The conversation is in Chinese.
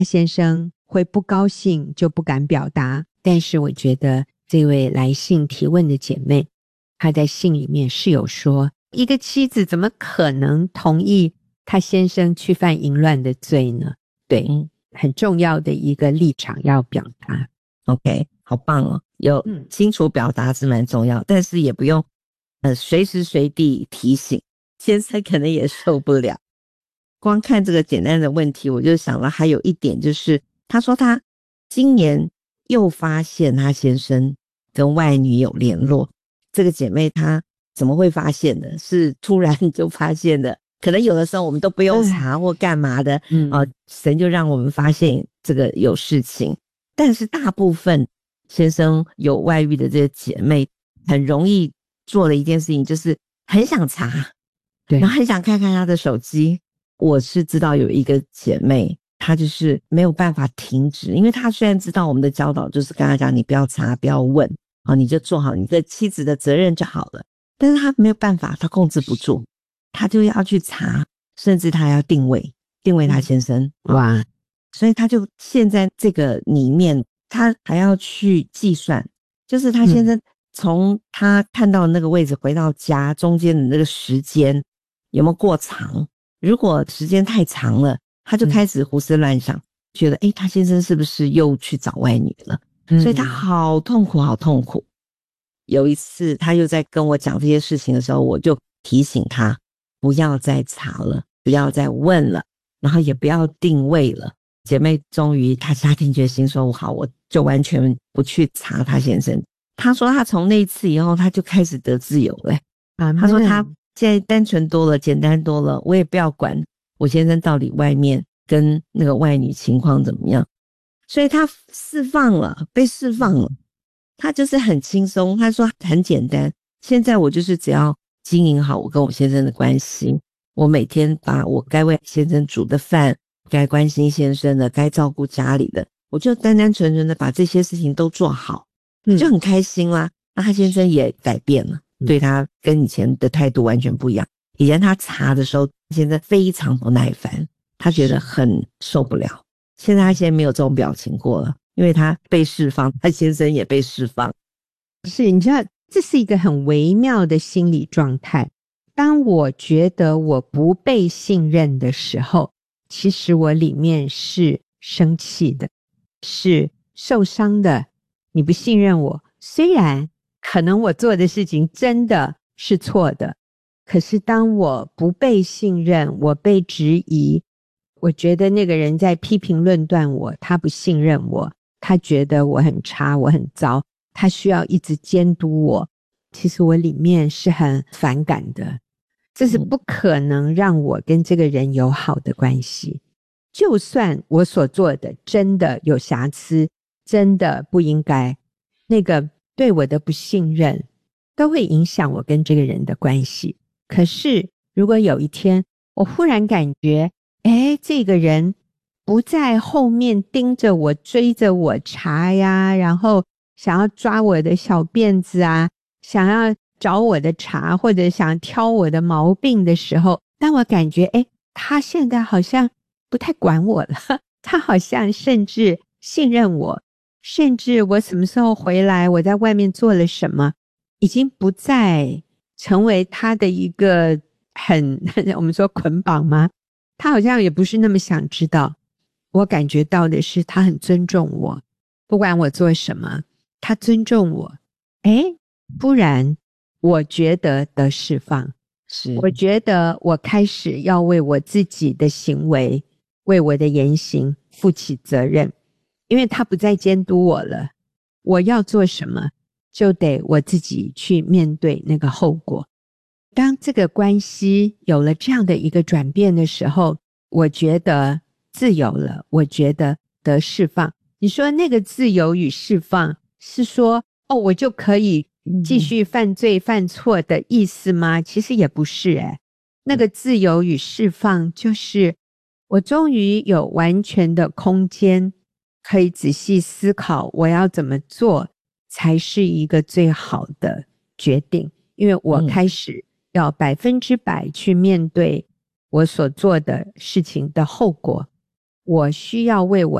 先生会不高兴就不敢表达，但是我觉得这位来信提问的姐妹，她在信里面是有说，一个妻子怎么可能同意她先生去犯淫乱的罪呢？对，很重要的一个立场要表达。 OK， 好棒哦，有清楚表达是蛮重要，但是也不用随时随地提醒，先生可能也受不了。光看这个简单的问题，我就想到还有一点，就是他说他今年又发现他先生跟外女友联络。这个姐妹她怎么会发现的？是突然就发现的，可能有的时候我们都不用查或干嘛的，神就让我们发现这个有事情。但是大部分先生有外遇的这些姐妹很容易做的一件事情，就是很想查，对，然后很想看看她的手机。我是知道有一个姐妹，她就是没有办法停止，因为她虽然知道我们的教导就是跟她讲你不要查不要问，你就做好你的妻子的责任就好了，但是她没有办法，她控制不住，她就要去查，甚至她要定位她先生。哇，所以她就现在这个里面她还要去计算，就是她先生从她看到那个位置回到家中间的那个时间有没有过长，如果时间太长了，她就开始胡思乱想，觉得她先生是不是又去找外女了，所以她好痛苦好痛苦。有一次她又在跟我讲这些事情的时候，我就提醒她不要再查了，不要再问了，然后也不要定位了。姐妹终于她下定决心说好，我就完全不去查她先生。她说她从那一次以后她就开始得自由了。她说她现在单纯多了，简单多了，我也不要管我先生到底外面跟那个外女情况怎么样。所以她释放了，被释放了，她就是很轻松。她说很简单，现在我就是只要经营好我跟我先生的关系，我每天把我该为先生煮的饭，该关心先生的，该照顾家里的，我就单单纯纯的把这些事情都做好，就很开心啦。那他先生也改变了，对他跟以前的态度完全不一样。以前他查的时候，现在非常不耐烦，他觉得很受不了。现在他现在没有这种表情过了，因为他被释放，他先生也被释放。 是，你知道这是一个很微妙的心理状态。当我觉得我不被信任的时候，其实我里面是生气的，是受伤的。你不信任我，虽然可能我做的事情真的是错的，可是当我不被信任，我被质疑，我觉得那个人在批评论断我，他不信任我，他觉得我很差，我很糟，他需要一直监督我，其实我里面是很反感的。这是不可能让我跟这个人有好的关系。就算我所做的真的有瑕疵，真的不应该，那个对我的不信任都会影响我跟这个人的关系。可是如果有一天我忽然感觉这个人不在后面盯着我，追着我查呀，然后想要抓我的小辫子啊，想要找我的茬，或者想挑我的毛病的时候，当我感觉他现在好像不太管我了，他好像甚至信任我，甚至我什么时候回来，我在外面做了什么，已经不再成为他的一个我们说捆绑吗？他好像也不是那么想知道。我感觉到的是他很尊重我，不管我做什么，他尊重我。不然我觉得得释放，我觉得我开始要为我自己的行为，为我的言行负起责任，因为他不再监督我了，我要做什么就得我自己去面对那个后果。当这个关系有了这样的一个转变的时候，我觉得自由了，我觉得得释放。你说那个自由与释放是说我就可以继续犯罪犯错的意思吗？其实也不是那个自由与释放就是我终于有完全的空间可以仔细思考我要怎么做才是一个最好的决定，因为我开始要100%去面对我所做的事情的后果。 我需要为我